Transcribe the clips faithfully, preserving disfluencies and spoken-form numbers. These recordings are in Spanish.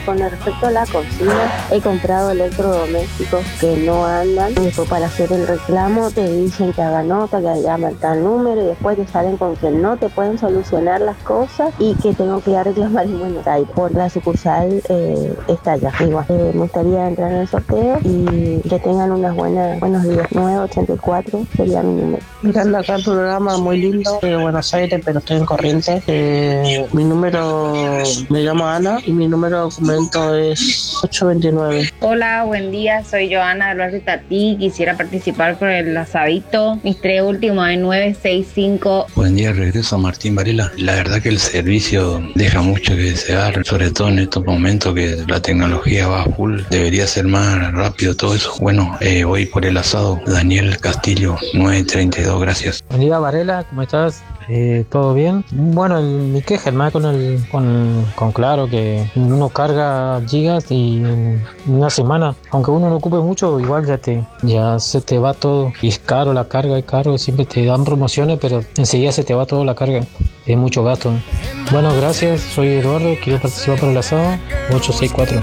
Con respecto a la cocina, he comprado electrodomésticos que no andan. Después, para hacer el reclamo, te dicen que haga nota, que llama al tal número, y después te salen con que no te pueden solucionar las cosas y que tengo que ir a reclamar en Buenos Aires. Por la sucursal eh, está allá. Igual, eh, me gustaría entrar en el sorteo y que tengan unas buenas, buenos días. nueve ochenta y cuatro sería mi número. Mirando acá el programa, muy lindo, de Buenos Aires, pero estoy en Corrientes. Eh, mi número, me llamo Ana y mi número de documento es ocho veintinueve. Hola, buen día, soy Joana del barrio Tatí, quisiera participar por el asadito. Mis tres últimos es nueve seis cinco. Buen día, regreso a Martín Varela. La verdad que el servicio deja mucho que desear, sobre todo en estos momentos que la tecnología va a full, debería ser más rápido todo eso. Bueno, eh, voy por el asado. Daniel Castillo, nueve treinta y dos, gracias. Buen día, Varela, ¿cómo estás? Eh, ¿Todo bien? Bueno, el, mi queja es más con el con, con Claro, que uno carga gigas y en una semana, aunque uno no ocupe mucho, igual ya te ya se te va todo. Y es caro, la carga es caro, siempre te dan promociones, pero enseguida se te va toda la carga. Es mucho gasto. Bueno, gracias, soy Eduardo, quiero participar por el asado, ocho seis cuatro.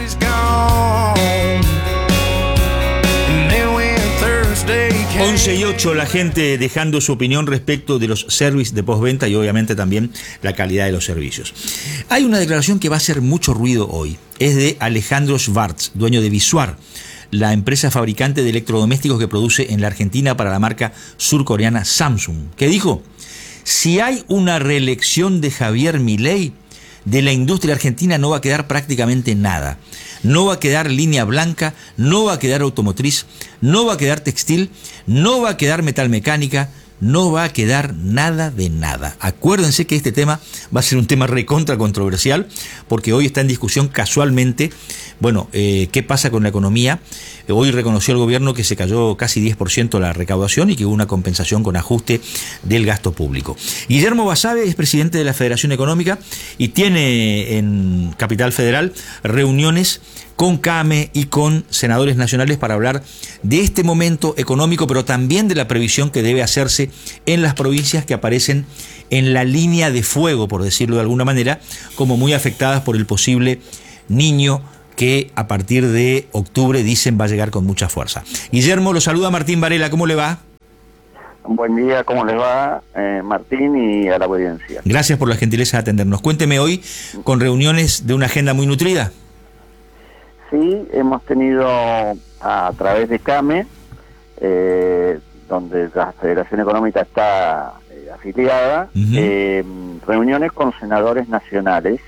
once y ocho, la gente dejando su opinión respecto de los servicios de postventa y obviamente también la calidad de los servicios. Hay una declaración que va a hacer mucho ruido hoy. Es de Alejandro Schwartz, dueño de Visuar, la empresa fabricante de electrodomésticos que produce en la Argentina para la marca surcoreana Samsung, que dijo: si hay una reelección de Javier Milei, de la industria argentina no va a quedar prácticamente nada. No va a quedar línea blanca, no va a quedar automotriz, no va a quedar textil, no va a quedar metalmecánica, no va a quedar nada de nada. Acuérdense que este tema va a ser un tema recontra controversial, porque hoy está en discusión casualmente, bueno, eh, ¿qué pasa con la economía? Hoy reconoció el gobierno que se cayó casi diez por ciento la recaudación y que hubo una compensación con ajuste del gasto público. Guillermo Basabe es presidente de la Federación Económica y tiene en Capital Federal reuniones con CAME y con senadores nacionales para hablar de este momento económico, pero también de la previsión que debe hacerse en las provincias que aparecen en la línea de fuego, por decirlo de alguna manera, como muy afectadas por el posible Niño que a partir de octubre dicen va a llegar con mucha fuerza. Guillermo, lo saluda Martín Varela, ¿cómo le va? Buen día, ¿cómo les va, eh, Martín, y a la audiencia? Gracias por la gentileza de atendernos. Cuénteme hoy, con reuniones de una agenda muy nutrida. Sí, hemos tenido a, a través de CAME, eh, donde la Federación Económica está eh, afiliada, uh-huh. eh, reuniones con senadores nacionales.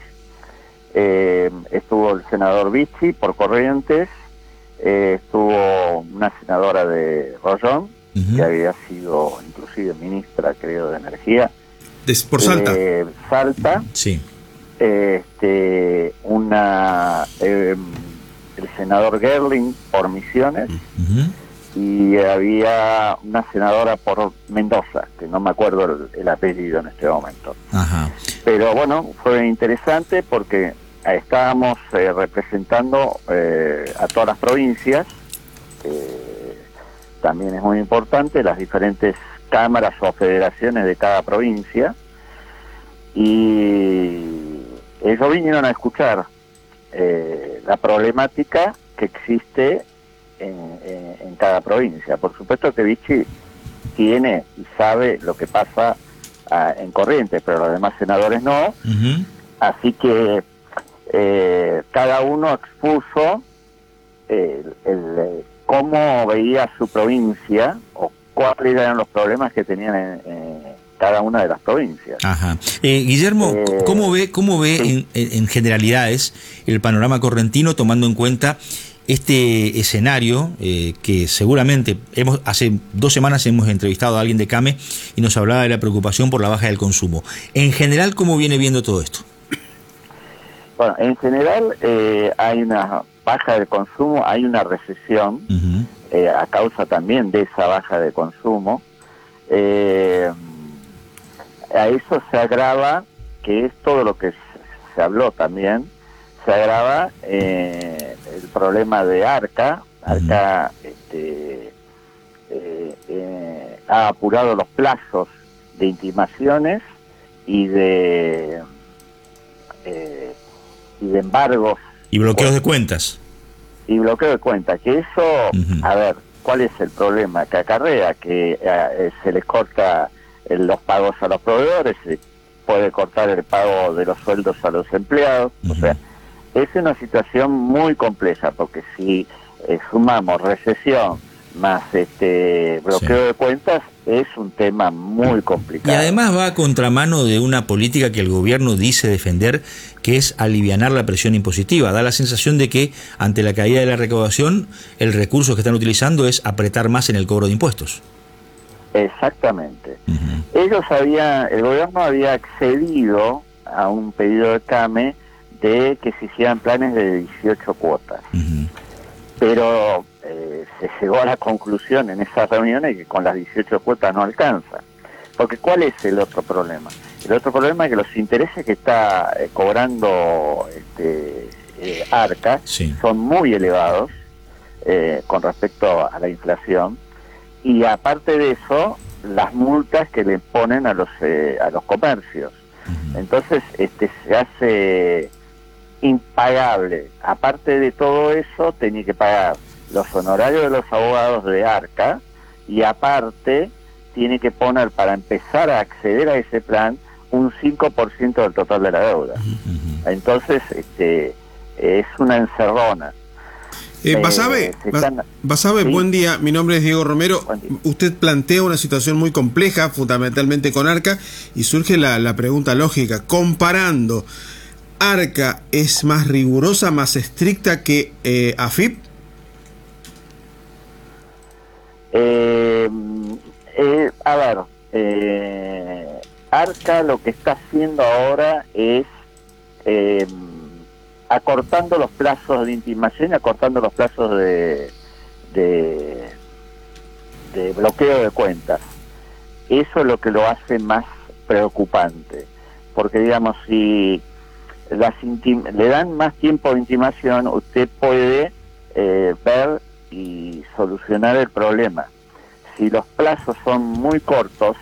Eh, estuvo el senador Vichy por Corrientes, eh, estuvo una senadora de Rollón, uh-huh. que había sido inclusive ministra, creo, de Energía. Des, por Salta. Eh, Salta. Sí. Eh, este, una... Eh, el senador Gerling por Misiones, uh-huh. y había una senadora por Mendoza, que no me acuerdo el, el apellido en este momento. Ajá. Pero bueno, fue interesante porque estábamos eh, representando eh, a todas las provincias, eh, también es muy importante, las diferentes cámaras o federaciones de cada provincia, y ellos vinieron a escuchar Eh, la problemática que existe en, en, en cada provincia. Por supuesto que Vichy tiene y sabe lo que pasa uh, en Corrientes, pero los demás senadores no. Uh-huh. Así que eh, cada uno expuso el, el, el, cómo veía su provincia o cuáles eran los problemas que tenían en, en cada una de las provincias. Ajá. Eh, Guillermo, eh, ¿cómo ve, cómo ve sí. en, en generalidades el panorama correntino, tomando en cuenta este escenario eh, que seguramente hemos hace dos semanas hemos entrevistado a alguien de CAME y nos hablaba de la preocupación por la baja del consumo? En general, ¿cómo viene viendo todo esto? Bueno, en general eh, hay una baja de consumo, hay una recesión, uh-huh. eh, a causa también de esa baja de consumo. Eh, A eso se agrava, que es todo lo que se habló también, se agrava eh, el problema de Arca. Arca uh-huh. este, eh, eh, ha apurado los plazos de intimaciones y de, eh, y de embargos Y bloqueos de cuentas. Y bloqueo de cuentas, que eso, uh-huh. a ver, ¿cuál es el problema? Que acarrea que eh, se les corta eh, los pagos a los proveedores, se puede cortar el pago de los sueldos a los empleados, uh-huh. o sea, es una situación muy compleja, porque si eh, sumamos recesión más este bloqueo sí. de cuentas, es un tema muy complicado. Y además va a contramano de una política que el gobierno dice defender, que es alivianar la presión impositiva. Da la sensación de que ante la caída de la recaudación, el recurso que están utilizando es apretar más en el cobro de impuestos. Exactamente. Uh-huh. Ellos habían, el gobierno había accedido a un pedido de CAME de que se hicieran planes de dieciocho cuotas. Uh-huh. Pero eh, se llegó a la conclusión en esas reuniones que con las dieciocho cuotas no alcanza. Porque ¿cuál es el otro problema? El otro problema es que los intereses que está eh, cobrando este, eh, Arca sí. son muy elevados eh, con respecto a la inflación, y aparte de eso, las multas que le ponen a los eh, a los comercios. Uh-huh. Entonces este se hace impagable. Aparte de todo eso, tenía que pagar los honorarios de los abogados de Arca, y aparte tiene que poner, para empezar a acceder a ese plan, un cinco por ciento del total de la deuda. Uh-huh. Entonces este es una encerrona. Eh, Basabe, eh, están... Basabe, ¿sí? Buen día, mi nombre es Diego Romero. Usted plantea una situación muy compleja, fundamentalmente con Arca, y surge la, la pregunta lógica, comparando, ¿Arca es más rigurosa, más estricta que eh, A F I P? Eh, eh, a ver, eh, Arca lo que está haciendo ahora es eh, acortando los plazos de intimación y acortando los plazos de, de, de bloqueo de cuentas. Eso es lo que lo hace más preocupante, porque digamos, si las intim- le dan más tiempo de intimación, usted puede eh, ver y solucionar el problema. Si los plazos son muy cortos,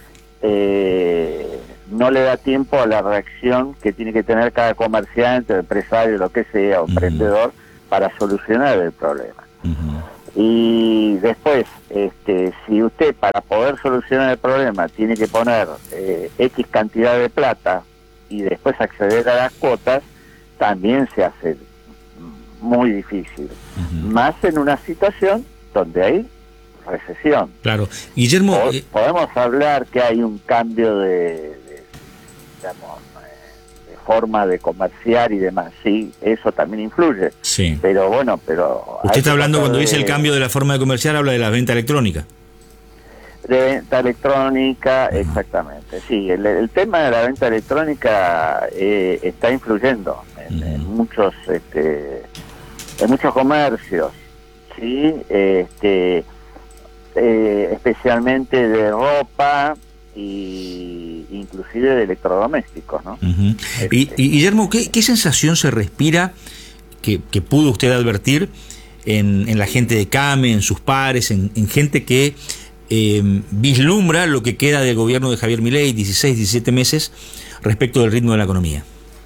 eh, no le da tiempo a la reacción que tiene que tener cada comerciante, empresario, lo que sea, o uh-huh. emprendedor, para solucionar el problema. Uh-huh. Y después, este, si usted para poder solucionar el problema tiene que poner eh, X cantidad de plata y después acceder a las cuotas, también se hace muy difícil. Uh-huh. Más en una situación donde hay recesión. Claro. Guillermo... O, eh... Podemos hablar que hay un cambio de, de, digamos, de forma de comerciar y demás. Sí, eso también influye. Sí. Pero bueno, pero... Usted está hablando, cuando de... dice el cambio de la forma de comerciar, habla de la venta electrónica. De venta electrónica, uh-huh. exactamente. Sí, el, el tema de la venta electrónica eh, está influyendo en, uh-huh. en muchos este, en muchos comercios, sí, este, eh, especialmente de ropa y inclusive de electrodomésticos, ¿no? Uh-huh. Este, y, y Guillermo, ¿qué, qué sensación se respira que, que pudo usted advertir en, en la gente de CAME, en sus pares, en, en gente que Eh, vislumbra lo que queda del gobierno de Javier Milei, dieciséis, diecisiete meses, respecto del ritmo de la economía?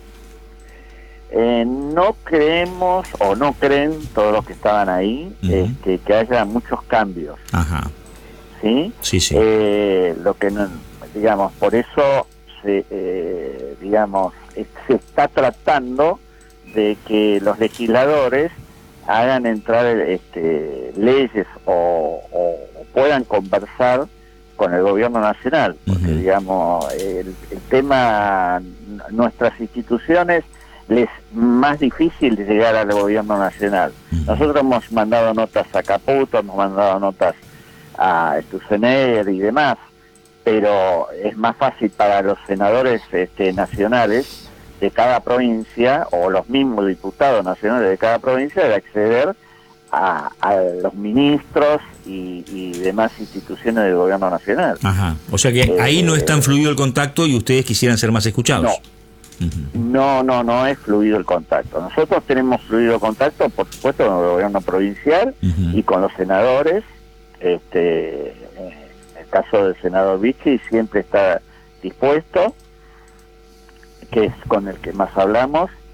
Eh, no creemos, o no creen todos los que estaban ahí, uh-huh. este, que haya muchos cambios. Ajá. ¿Sí? Sí, sí. Eh, lo que no, digamos, por eso se, eh, digamos, se está tratando de que los legisladores hagan entrar este, leyes o, o puedan conversar con el gobierno nacional, porque uh-huh. digamos el, el tema, nuestras instituciones les más difícil llegar al gobierno nacional. Uh-huh. Nosotros hemos mandado notas a Caputo, hemos mandado notas a Sturzenegger y demás, pero es más fácil para los senadores este, nacionales de cada provincia, o los mismos diputados nacionales de cada provincia, de acceder a, a los ministros y, y demás instituciones del gobierno nacional. Ajá. O sea que eh, ahí no es tan fluido el contacto y ustedes quisieran ser más escuchados. No, uh-huh. no, no, no es fluido el contacto. Nosotros tenemos fluido contacto, por supuesto, con el gobierno provincial uh-huh. y con los senadores. Este, en el caso del senador Vichy siempre está dispuesto, que es con el que más hablamos,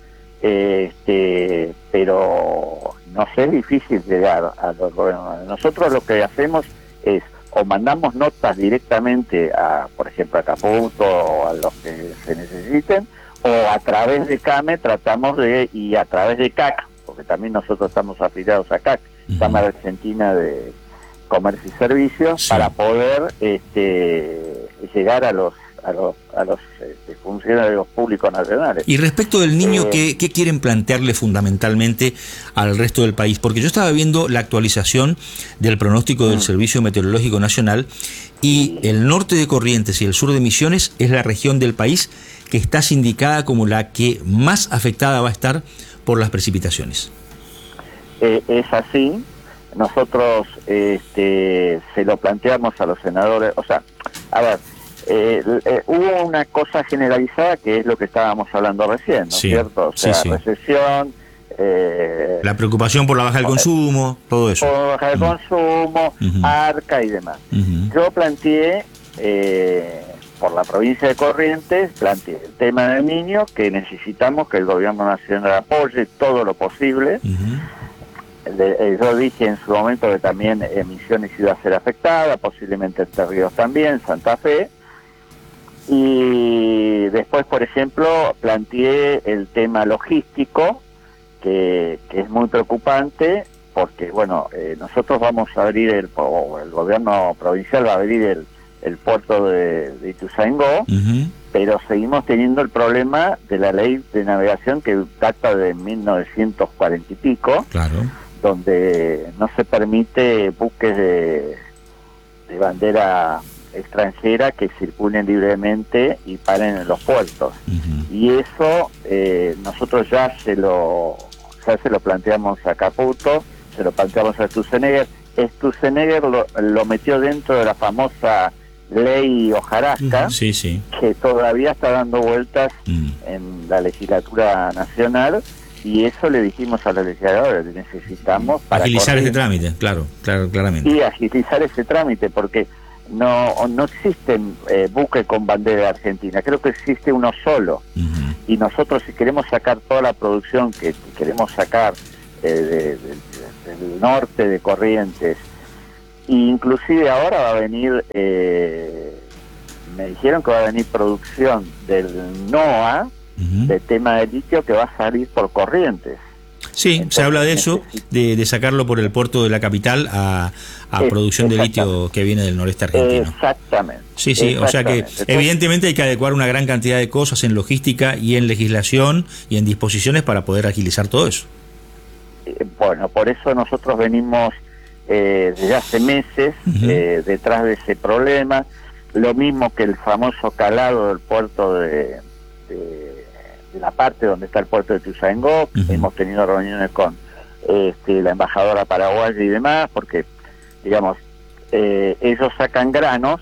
este, pero no sé, es difícil llegar a los gobiernos. Nosotros lo que hacemos es, o mandamos notas directamente a, por ejemplo, a Caputo o a los que se necesiten, o a través de CAME tratamos de, y a través de C A C, porque también nosotros estamos afiliados a C A C, uh-huh. Cámara Argentina de Comercio y Servicios, sí. para poder este, llegar a los a los, a los este, funcionarios públicos nacionales. Y respecto del niño, eh, ¿qué, ¿qué quieren plantearle fundamentalmente al resto del país? Porque yo estaba viendo la actualización del pronóstico del Servicio Meteorológico Nacional y el norte de Corrientes y el sur de Misiones es la región del país que está sindicada como la que más afectada va a estar por las precipitaciones. Eh, es así. Nosotros este, se lo planteamos a los senadores, o sea, a ver, Eh, eh, hubo una cosa generalizada que es lo que estábamos hablando recién, ¿no es sí, cierto? O sea, sí, sí. recesión, eh, la preocupación por la baja del consumo, todo eso. Por la baja del uh-huh. consumo, uh-huh. ARCA y demás. Uh-huh. Yo planteé, eh, por la provincia de Corrientes, planteé el tema del niño, que necesitamos que el gobierno nacional apoye todo lo posible. Uh-huh. De, eh, yo dije en su momento que también eh, Misiones iba a ser afectada, posiblemente Entre Ríos también, Santa Fe. Y después, por ejemplo, planteé el tema logístico, que, que es muy preocupante, porque, bueno, eh, nosotros vamos a abrir, el, o el gobierno provincial va a abrir el, el puerto de, de Ituzaingó, uh-huh. pero seguimos teniendo el problema de la ley de navegación que data de mil novecientos cuarenta y pico, claro. donde no se permite buques de, de bandera extranjera que circulen libremente y paren en los puertos. Uh-huh. Y eso eh, nosotros ya se lo ya se lo planteamos a Caputo, se lo planteamos a Sturzenegger. Sturzenegger lo, lo metió dentro de la famosa ley hojarasca, uh-huh. sí, sí. que todavía está dando vueltas uh-huh. en la legislatura nacional, y eso le dijimos a los legisladores, necesitamos para agilizar correr, ese trámite, claro, claro, claramente. Y agilizar ese trámite, porque no no existen eh, buques con bandera argentina, creo que existe uno solo. Uh-huh. Y nosotros, si queremos sacar toda la producción que, que queremos sacar eh, de, de, de, del norte de Corrientes, e inclusive ahora va a venir, eh, me dijeron que va a venir producción del NOA, uh-huh. de tema de litio, que va a salir por Corrientes. Sí, entonces, se habla de eso, de, de sacarlo por el puerto de la capital a, a producción de litio que viene del noreste argentino. Exactamente. Sí, sí, o sea que entonces, evidentemente hay que adecuar una gran cantidad de cosas en logística y en legislación y en disposiciones para poder agilizar todo eso. Eh, bueno, por eso nosotros venimos eh, desde hace meses uh-huh. eh, detrás de ese problema, lo mismo que el famoso calado del puerto de... de de la parte donde está el puerto de Ituzaingó. Uh-huh. Hemos tenido reuniones con este, la embajadora paraguaya y demás, porque, digamos, eh, ellos sacan granos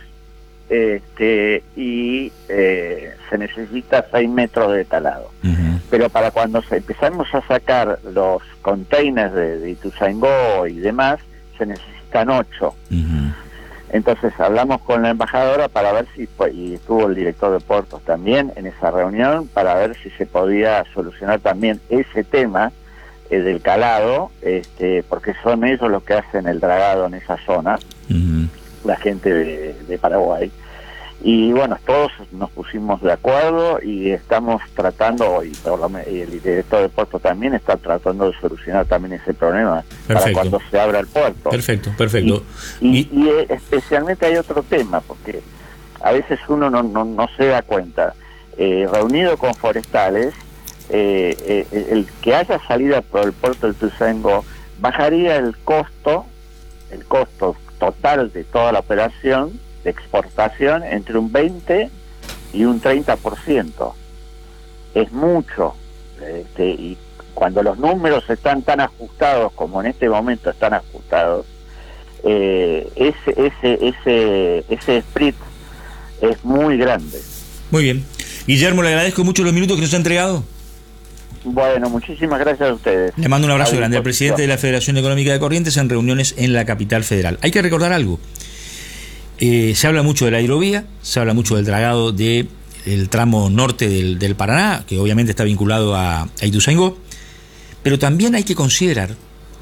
este, y eh, se necesita seis metros de talado. Uh-huh. Pero para cuando se, empezamos a sacar los containers de, de Ituzaingó y demás, se necesitan ocho. Uh-huh. Entonces hablamos con la embajadora para ver si, y estuvo el director de puertos también en esa reunión, para ver si se podía solucionar también ese tema eh, del calado, este, porque son ellos los que hacen el dragado en esa zona, uh-huh. la gente de, de Paraguay. Y bueno, todos nos pusimos de acuerdo y estamos tratando, y, por lo, y el director de puerto también está tratando de solucionar también ese problema. Perfecto. Para cuando se abra el puerto. Perfecto, perfecto. Y, y, y, y especialmente hay otro tema, porque a veces uno no, no, no se da cuenta. Eh, reunido con forestales, eh, eh, el que haya salida por el puerto de Ituzaingó bajaría el costo, el costo total de toda la operación de exportación entre un veinte y un treinta por ciento. Es mucho. Este, y cuando los números están tan ajustados como en este momento están ajustados, eh, ese, ese, ese, ese split es muy grande. Muy bien. Guillermo, le agradezco mucho los minutos que nos ha entregado. Bueno, muchísimas gracias a ustedes. Le mando un abrazo grande al presidente de la Federación Económica de Corrientes en reuniones en la capital federal. Hay que recordar algo. Eh, se habla mucho de la hidrovía, se habla mucho del dragado de el tramo norte del, del Paraná, que obviamente está vinculado a, a Ituzaingó, pero también hay que considerar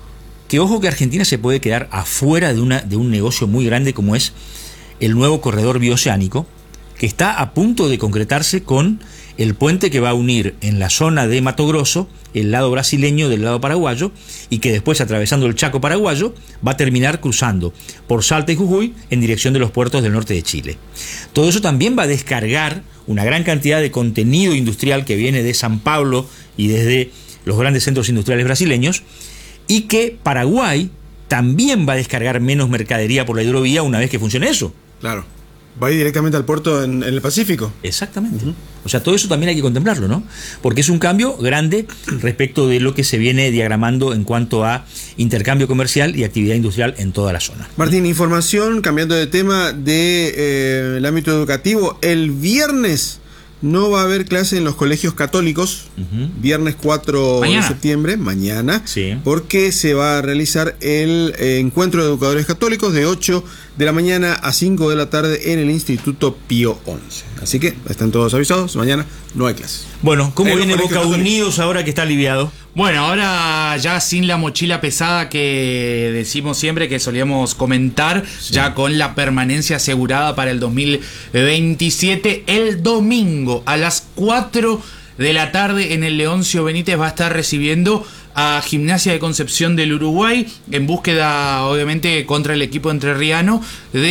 que ojo que Argentina se puede quedar afuera de, una, de un negocio muy grande como es el nuevo corredor bioceánico, que está a punto de concretarse con el puente que va a unir en la zona de Mato Grosso el lado brasileño del lado paraguayo, y que después, atravesando el Chaco paraguayo, va a terminar cruzando por Salta y Jujuy en dirección de los puertos del norte de Chile. Todo eso también va a descargar una gran cantidad de contenido industrial que viene de San Pablo y desde los grandes centros industriales brasileños, y que Paraguay también va a descargar menos mercadería por la hidrovía una vez que funcione eso. Claro. Va a ir directamente al puerto en, en el Pacífico. Exactamente. Uh-huh. O sea, todo eso también hay que contemplarlo, ¿no? Porque es un cambio grande respecto de lo que se viene diagramando en cuanto a intercambio comercial y actividad industrial en toda la zona. Martín, información, cambiando de tema, del de, eh, el ámbito educativo. El viernes no va a haber clase en los colegios católicos, uh-huh. viernes cuatro mañana. de septiembre, mañana, sí. porque se va a realizar el eh, encuentro de educadores católicos de ocho de la mañana a cinco de la tarde en el Instituto Pío once. Así que están todos avisados, mañana no hay clases. Bueno, ¿cómo viene Boca Unidos ahora que está aliviado? Bueno, ahora ya sin la mochila pesada que decimos siempre, que solíamos comentar, sí. ya con la permanencia asegurada para el dos mil veintisiete, el domingo a las cuatro de la tarde en el Leoncio Benítez va a estar recibiendo a Gimnasia de Concepción del Uruguay, en búsqueda obviamente contra el equipo entrerriano,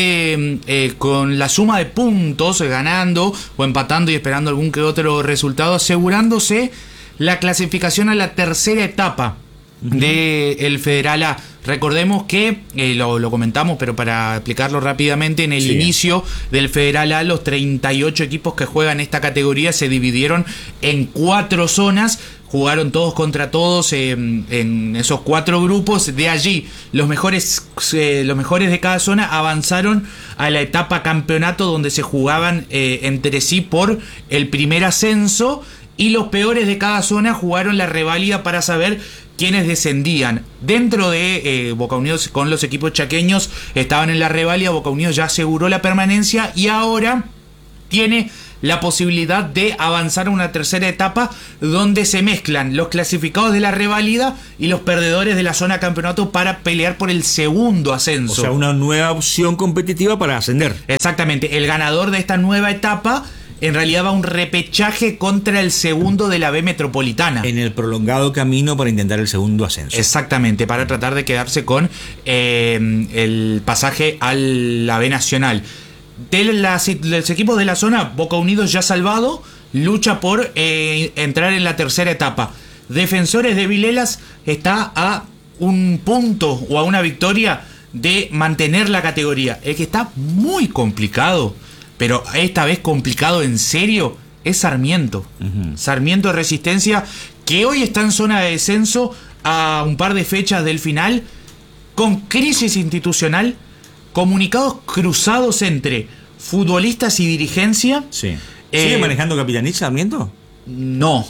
de eh, con la suma de puntos, ganando o empatando y esperando algún que otro resultado, asegurándose la clasificación a la tercera etapa uh-huh. del Federal A. Recordemos que, eh, lo, lo comentamos, pero para explicarlo rápidamente, en el sí. inicio del Federal A, los treinta y ocho equipos que juegan esta categoría se dividieron en cuatro zonas, jugaron todos contra todos eh, en esos cuatro grupos. De allí, los mejores, eh, los mejores de cada zona avanzaron a la etapa campeonato, donde se jugaban eh, entre sí por el primer ascenso, y los peores de cada zona jugaron la reválida para saber quiénes descendían. Dentro de eh, Boca Unidos, con los equipos chaqueños, estaban en la reválida. Boca Unidos ya aseguró la permanencia y ahora tiene la posibilidad de avanzar a una tercera etapa, donde se mezclan los clasificados de la reválida y los perdedores de la zona campeonato para pelear por el segundo ascenso. O sea, una nueva opción competitiva para ascender. Exactamente. El ganador de esta nueva etapa en realidad va a un repechaje contra el segundo de la B Metropolitana. En el prolongado camino para intentar el segundo ascenso. Exactamente, para tratar de quedarse con eh, el pasaje a la B Nacional. De las, de los equipos de la zona, Boca Unidos ya salvado, lucha por eh, entrar en la tercera etapa. Defensores de Vilelas está a un punto o a una victoria de mantener la categoría. El que está muy complicado, pero esta vez complicado en serio, es Sarmiento. Uh-huh. Sarmiento de Resistencia, que hoy está en zona de descenso a un par de fechas del final, con crisis institucional, comunicados cruzados entre futbolistas y dirigencia. Sí. ¿Sigue eh, manejando Capitanich Sarmiento? No,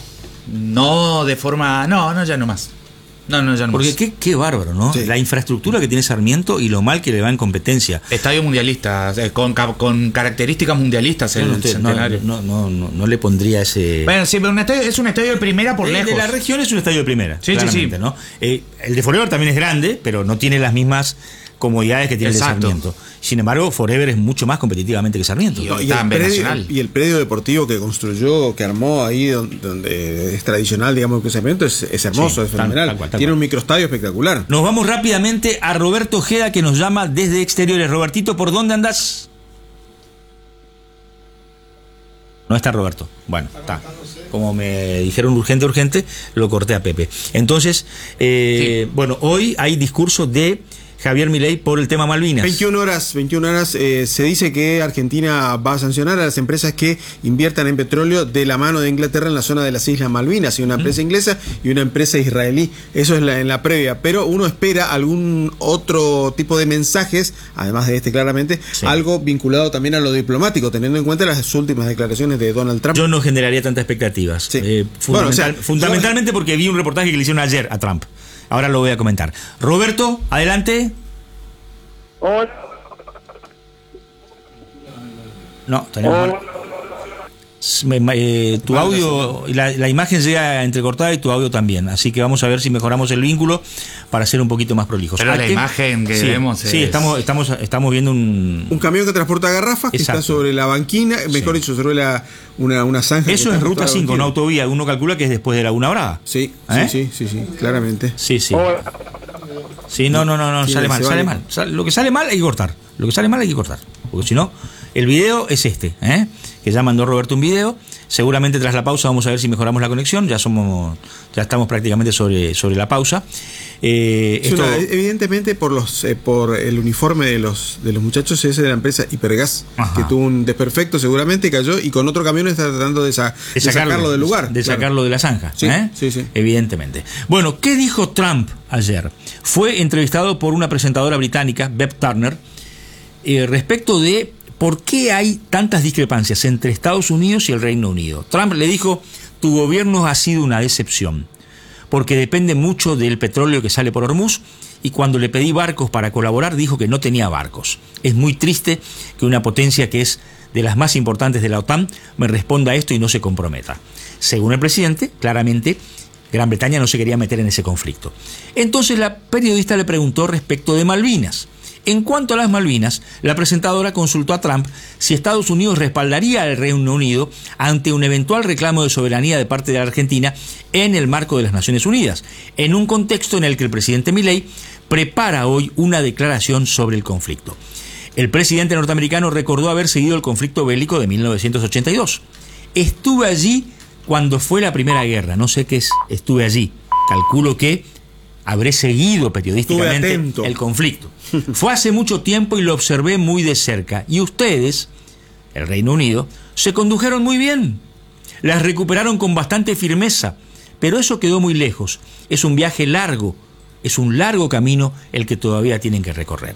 no de forma... No, no, ya no más. No, no, ya no Porque más. qué, qué bárbaro, ¿no? Sí. La infraestructura que tiene Sarmiento y lo mal que le va en competencia. Estadio mundialista, eh, con, con características mundialistas el no, usted, Centenario. No, no, no, no le pondría ese... Bueno, sí, pero un estadio, es un estadio de primera por el lejos. De la región es un estadio de primera, sí, sí, sí. ¿no? Eh, el de Forever también es grande, pero no tiene las mismas comodidades que tiene Exacto. el de Sarmiento. Sin embargo, Forever es mucho más competitivamente que Sarmiento. No, y, el predio, y el predio deportivo que construyó, que armó ahí donde, donde es tradicional, digamos, que Sarmiento es, es hermoso, sí, es fenomenal. Tal, tal cual, tal tiene cual. Un microestadio espectacular. Nos vamos rápidamente a Roberto Ojeda, que nos llama desde exteriores. Robertito, ¿por dónde andás? No está Roberto. Bueno, está. Como me dijeron urgente, urgente, lo corté a Pepe. Entonces, eh, sí. bueno, hoy hay discurso de Javier Milei por el tema Malvinas. veintiuna horas, veintiuna horas eh, se dice que Argentina va a sancionar a las empresas que inviertan en petróleo de la mano de Inglaterra en la zona de las Islas Malvinas, y una empresa mm. inglesa y una empresa israelí. Eso es la, en la previa, pero uno espera algún otro tipo de mensajes, además de este claramente, sí. algo vinculado también a lo diplomático, teniendo en cuenta las últimas declaraciones de Donald Trump. Yo no generaría tantas expectativas, sí. eh, fundamental, bueno, o sea, fundamentalmente yo... porque vi un reportaje que le hicieron ayer a Trump. Ahora lo voy a comentar. Roberto, adelante. Hola. No, tenemos mal. Eh, tu audio, la, la imagen llega entrecortada y tu audio también, así que vamos a ver si mejoramos el vínculo para ser un poquito más prolijos. Pero la imagen que sí, vemos es... sí, estamos, estamos, estamos viendo un... Un camión que transporta garrafas, que Exacto. está sobre la banquina, mejor sí. dicho, sobre la, una, una zanja. Eso es ruta cinco, una autovía, uno calcula que es después de Laguna Brava. Sí, ¿Eh? sí, sí, sí, sí, claramente. Sí, sí. Sí, no, no, no, no, sale mal, sale mal. Lo que sale mal hay que cortar, lo que sale mal hay que cortar, porque si no, el video es este, ¿eh? que ya mandó Roberto un video. Seguramente tras la pausa vamos a ver si mejoramos la conexión. Ya somos, ya estamos prácticamente sobre, sobre la pausa. Eh, esto... una, evidentemente por los eh, por el uniforme de los de los muchachos ese de la empresa Hipergas, Ajá. que tuvo un desperfecto seguramente, cayó y con otro camión está tratando de, sa de, de sacarlo, sacarlo del lugar. De claro. sacarlo de la zanja. Sí, ¿eh? sí, sí. Evidentemente. Bueno, ¿qué dijo Trump ayer? Fue entrevistado por una presentadora británica, Beth Turner, eh, respecto de ¿por qué hay tantas discrepancias entre Estados Unidos y el Reino Unido? Trump le dijo, tu gobierno ha sido una decepción, porque depende mucho del petróleo que sale por Hormuz, y cuando le pedí barcos para colaborar dijo que no tenía barcos. Es muy triste que una potencia que es de las más importantes de la OTAN me responda a esto y no se comprometa. Según el presidente, claramente, Gran Bretaña no se quería meter en ese conflicto. Entonces la periodista le preguntó respecto de Malvinas. En cuanto a las Malvinas, la presentadora consultó a Trump si Estados Unidos respaldaría al Reino Unido ante un eventual reclamo de soberanía de parte de la Argentina en el marco de las Naciones Unidas, en un contexto en el que el presidente Milei prepara hoy una declaración sobre el conflicto. El presidente norteamericano recordó haber seguido el conflicto bélico de mil novecientos ochenta y dos. Estuve allí cuando fue la Primera Guerra, no sé qué es, estuve allí, calculo que habré seguido periodísticamente el conflicto. Fue hace mucho tiempo y lo observé muy de cerca. Y ustedes, el Reino Unido, se condujeron muy bien. Las recuperaron con bastante firmeza. Pero eso quedó muy lejos. Es un viaje largo. Es un largo camino el que todavía tienen que recorrer.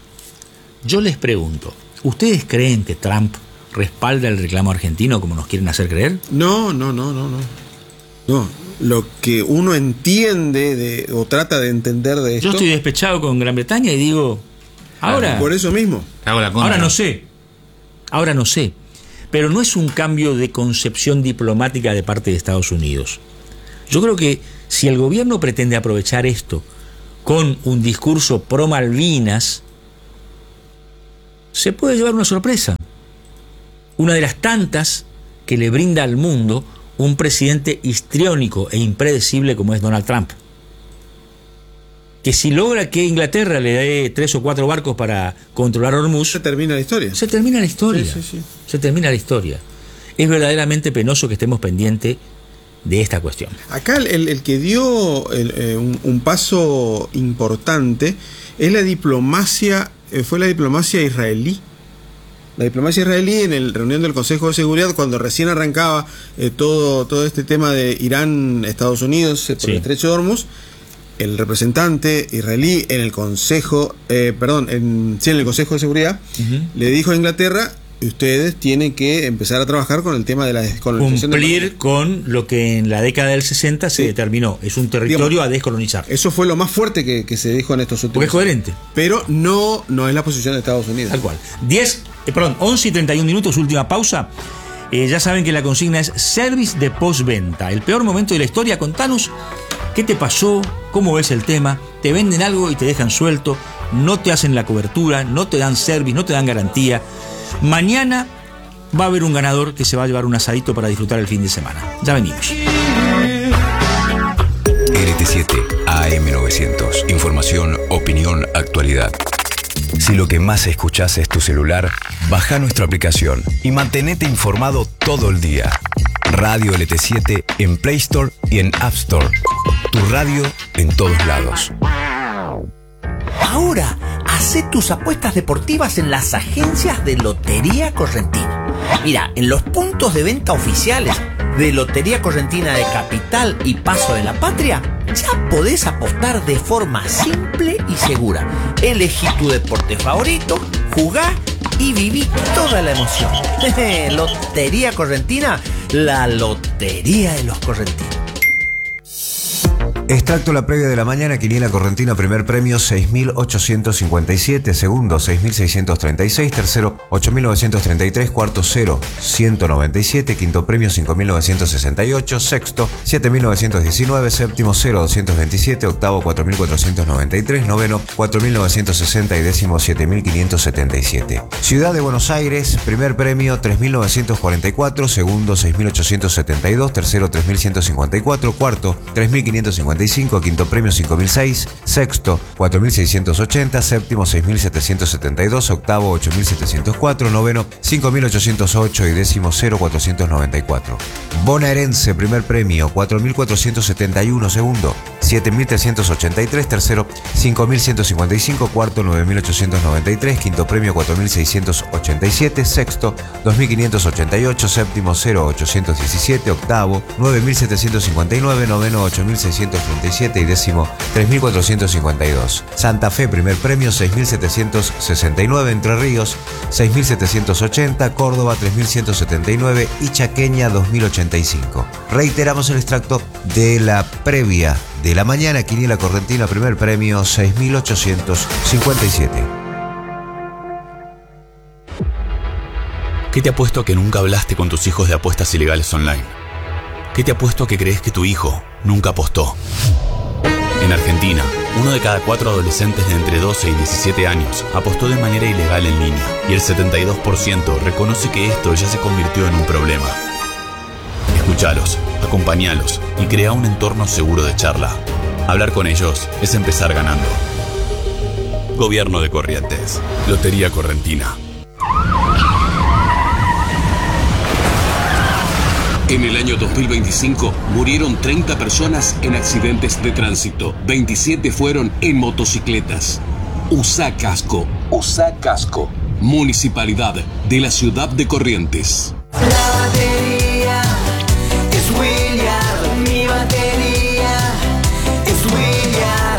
Yo les pregunto, ¿ustedes creen que Trump respalda el reclamo argentino como nos quieren hacer creer? No, no, no, no, no. No. Lo que uno entiende de, o trata de entender de esto. Yo estoy despechado con Gran Bretaña y digo, ahora, por eso mismo. Ahora no sé, ahora no sé, pero no es un cambio de concepción diplomática de parte de Estados Unidos. Yo creo que si el gobierno pretende aprovechar esto con un discurso pro Malvinas, se puede llevar una sorpresa, una de las tantas que le brinda al mundo un presidente histriónico e impredecible como es Donald Trump, que si logra que Inglaterra le dé tres o cuatro barcos para controlar Hormuz, se termina la historia. Se termina la historia. Sí, sí, sí. Se termina la historia. Es verdaderamente penoso que estemos pendientes de esta cuestión. Acá el, el que dio el, eh, un, un paso importante es la diplomacia, eh, fue la diplomacia israelí. La diplomacia israelí en la reunión del Consejo de Seguridad, cuando recién arrancaba eh, todo, todo este tema de Irán, Estados Unidos, eh, por sí. el Estrecho de Hormuz, el representante israelí en el Consejo, eh, perdón, en, sí, en el Consejo de Seguridad, uh-huh. le dijo a Inglaterra, ustedes tienen que empezar a trabajar con el tema de la descolonización. Cumplir de con lo que en la década del sesenta se sí. determinó. Es un territorio Digamos, a descolonizar. Eso fue lo más fuerte que, que se dijo en estos últimos Porque es coherente. Pero no, no es la posición de Estados Unidos. Tal cual. diez, eh, perdón, once y treinta y un minutos, última pausa. Eh, ya saben que la consigna es service de postventa. El peor momento de la historia. Contanos qué te pasó, cómo ves el tema. Te venden algo y te dejan suelto. No te hacen la cobertura, no te dan service, no te dan garantía. Mañana va a haber un ganador que se va a llevar un asadito para disfrutar el fin de semana. Ya venimos. L T siete A M novecientos. Información, opinión, actualidad. Si lo que más escuchás es tu celular, baja nuestra aplicación y mantenete informado todo el día. Radio L T siete en Play Store y en App Store. Tu radio en todos lados. Ahora, hacé tus apuestas deportivas en las agencias de Lotería Correntina. Mira, en los puntos de venta oficiales de Lotería Correntina de Capital y Paso de la Patria, ya podés apostar de forma simple y segura. Elegí tu deporte favorito, jugá y viví toda la emoción. Lotería Correntina, la lotería de los correntinos. Extracto la previa de la mañana, quiniela correntina, primer premio seis mil ochocientos cincuenta y siete, segundo seis mil seiscientos treinta y seis, tercero ocho mil novecientos treinta y tres, cuarto cero ciento noventa y siete, quinto premio cinco mil novecientos sesenta y ocho, sexto siete mil novecientos diecinueve, séptimo cero doscientos veintisiete, octavo cuatro mil cuatrocientos noventa y tres, noveno cuatro mil novecientos sesenta y décimo siete mil quinientos setenta y siete. Ciudad de Buenos Aires, primer premio tres mil novecientos cuarenta y cuatro, segundo seis mil ochocientos setenta y dos, tercero tres mil ciento cincuenta y cuatro, cuarto tres mil quinientos cincuenta y cinco, quinto premio cinco mil seis, sexto cuatro mil seiscientos ochenta, séptimo seis mil setecientos setenta y dos, octavo ocho mil setecientos cuatro, noveno cinco mil ochocientos ocho y décimo cero cuatrocientos noventa y cuatro. Bonaerense, primer premio cuatro mil cuatrocientos setenta y uno, segundo siete mil trescientos ochenta y tres, tercero cinco mil ciento cincuenta y cinco, cuarto nueve mil ochocientos noventa y tres, quinto premio cuatro mil seiscientos ochenta y siete, sexto dos mil quinientos ochenta y ocho, séptimo cero ochocientos diecisiete, octavo nueve mil setecientos cincuenta y nueve, noveno ocho mil seiscientos treinta y siete y décimo tres mil cuatrocientos cincuenta y dos. Santa Fe, primer premio seis mil setecientos sesenta y nueve, Entre Ríos seis mil setecientos ochenta, Córdoba tres mil ciento setenta y nueve y Chaqueña dos mil ochenta y cinco. Reiteramos el extracto de la previa de la mañana, quiniela correntina, primer premio seis mil ochocientos cincuenta y siete. ¿Qué te apuesto a que nunca hablaste con tus hijos de apuestas ilegales online? ¿Qué te apuesto a que crees que tu hijo nunca apostó? En Argentina, uno de cada cuatro adolescentes de entre doce y diecisiete años apostó de manera ilegal en línea y el setenta y dos por ciento reconoce que esto ya se convirtió en un problema. Escuchalos, acompañalos y crea un entorno seguro de charla. Hablar con ellos es empezar ganando. Gobierno de Corrientes. Lotería Correntina. En el año dos mil veinticinco murieron treinta personas en accidentes de tránsito. veintisiete fueron en motocicletas. Usa casco. Usa casco. Municipalidad de la ciudad de Corrientes. La batería es William. Mi batería es William.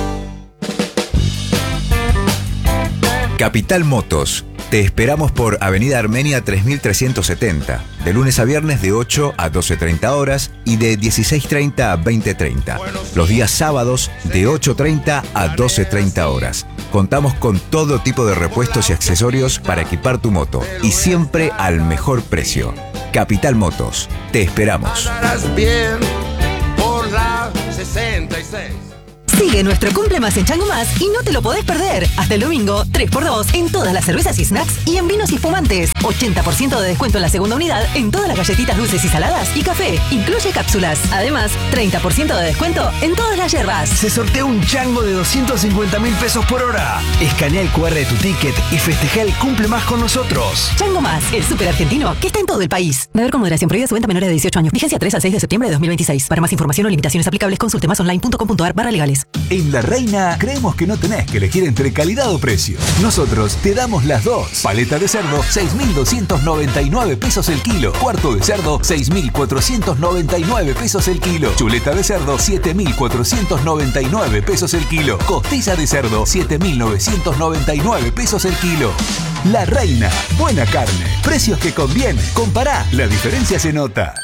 Capital Motos. Te esperamos por Avenida Armenia tres mil trescientos setenta, de lunes a viernes de ocho a doce treinta horas y de dieciséis treinta a veinte treinta. Los días sábados de ocho treinta a doce treinta horas. Contamos con todo tipo de repuestos y accesorios para equipar tu moto y siempre al mejor precio. Capital Motos, te esperamos. Andarás bien por la sesenta y seis. Sigue nuestro Cumple Más en Chango Más y no te lo podés perder. Hasta el domingo, tres por dos en todas las cervezas y snacks y en vinos y fumantes. ochenta por ciento de descuento en la segunda unidad en todas las galletitas dulces y saladas y café. Incluye cápsulas. Además, treinta por ciento de descuento en todas las hierbas. Se sortea un chango de doscientos cincuenta mil pesos por hora. Escanea el cu erre de tu ticket y festeja el Cumple Más con nosotros. Chango Más, el súper argentino que está en todo el país. Beber con moderación, prohibida su venta a menores de dieciocho años. Vigencia tres al seis de septiembre de dos mil veintiséis. Para más información o limitaciones aplicables, consulte masonline punto com punto ar barra legales. En La Reina creemos que no tenés que elegir entre calidad o precio. Nosotros te damos las dos. Paleta de cerdo, seis mil doscientos noventa y nueve pesos el kilo. Cuarto de cerdo, seis mil cuatrocientos noventa y nueve pesos el kilo. Chuleta de cerdo, siete mil cuatrocientos noventa y nueve pesos el kilo. Costilla de cerdo, siete mil novecientos noventa y nueve pesos el kilo. La Reina, buena carne, precios que convienen. Compará, la diferencia se nota.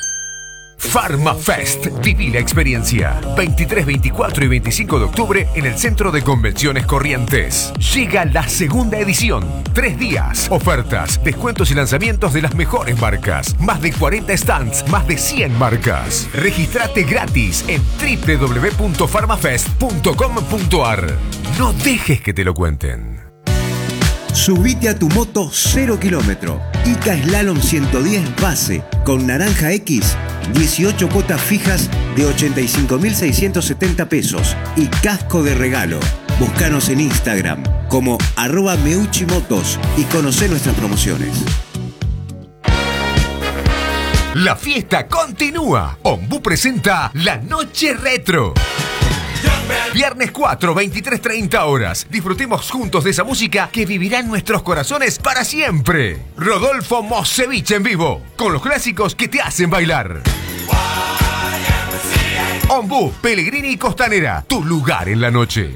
PharmaFest. Viví la experiencia. veintitrés, veinticuatro y veinticinco de octubre en el Centro de Convenciones Corrientes. Llega la segunda edición. Tres días. Ofertas, descuentos y lanzamientos de las mejores marcas. Más de cuarenta stands, más de cien marcas. Regístrate gratis en doble u doble u doble u punto pharmafest punto com punto ar. No dejes que te lo cuenten. Subite a tu moto cero kilómetro. Ica Slalom ciento diez base con naranja X, dieciocho cuotas fijas de ochenta y cinco mil seiscientos setenta pesos y casco de regalo. Búscanos en Instagram como arroba meuchimotos y conocé nuestras promociones. La fiesta continúa. Ombú presenta La Noche Retro. Viernes cuatro, veintitrés treinta horas. Disfrutemos juntos de esa música que vivirá en nuestros corazones para siempre. Rodolfo Mosevich en vivo, con los clásicos que te hacen bailar. Ombú, Pellegrini y Costanera, tu lugar en la noche.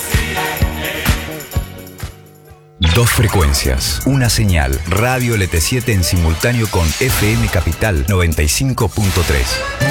Dos frecuencias, una señal, Radio L T siete en simultáneo con F M Capital noventa y cinco punto tres.